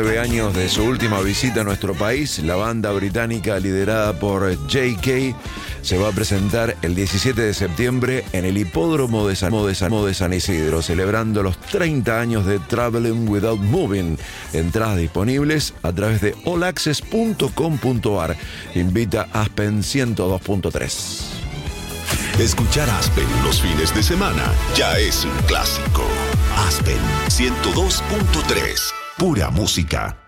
9 años de su última visita a nuestro país, la banda británica liderada por J.K. se va a presentar el 17 de septiembre en el hipódromo de San Isidro, celebrando los 30 años de Traveling Without Moving. Entradas disponibles a través de allaccess.com.ar. Invita Aspen 102.3. Escuchar Aspen los fines de semana ya es un clásico. Aspen 102.3, pura música.